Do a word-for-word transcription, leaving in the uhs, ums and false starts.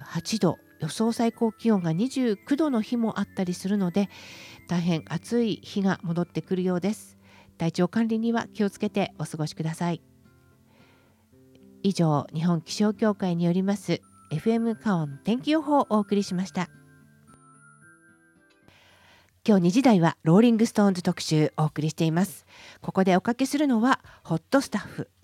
はちど、予想最高気温がにじゅうきゅうどの日もあったりするので、大変暑い日が戻ってくるようです。体調管理には気をつけてお過ごしください。以上、日本気象協会によります エフエム カオン天気予報をお送りしました。今日にじ台はローリングストーンズ特集をお送りしています。ここでおかけするのはホットスタッフ。